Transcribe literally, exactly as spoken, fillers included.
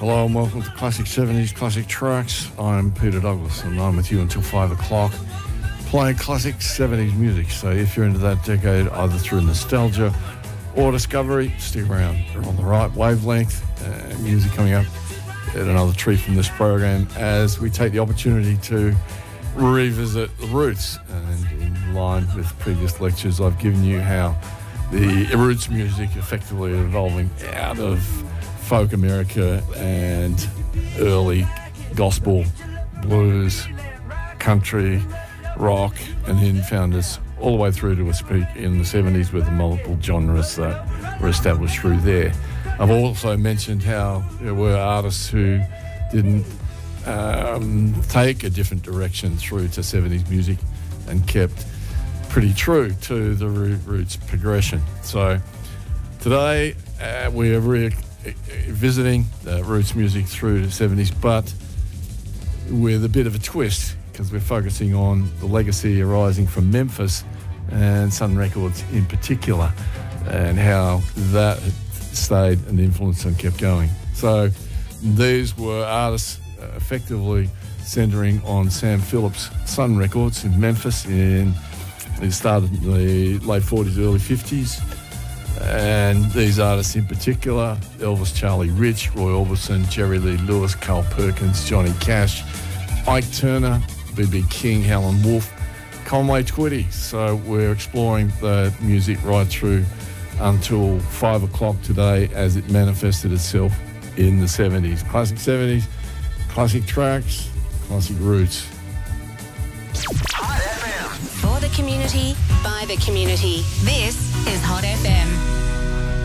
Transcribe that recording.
Hello and welcome to Classic seventies Classic Tracks. I'm Peter Douglas and I'm with you until five o'clock playing classic seventies music. So if you're into that decade, either through nostalgia or discovery, stick around. You're on the right wavelength. Uh, music coming up at another treat from this program as we take the opportunity to revisit the roots. And in line with previous lectures, I've given you how the roots music effectively evolving out of folk America and early gospel, blues, country, rock, and then found us all the way through to its peak in the seventies with the multiple genres that were established through there. I've also mentioned how there were artists who didn't um, take a different direction through to seventies music and kept pretty true to the roots progression. So today uh, we're re- visiting the roots music through the seventies, but with a bit of a twist because we're focusing on the legacy arising from Memphis and Sun Records in particular and how that stayed an influence and kept going. So these were artists uh, effectively centering on Sam Phillips' Sun Records in Memphis. In it started in the late forties, early fifties. And these artists in particular, Elvis Charlie Rich, Roy Orbison, Jerry Lee Lewis, Carl Perkins, Johnny Cash, Ike Turner, B B King, Howlin' Wolf, Conway Twitty. So we're exploring the music right through until five o'clock today as it manifested itself in the seventies. Classic seventies, classic tracks, classic roots. Hot F M. For the community, by the community. This is Hot F M.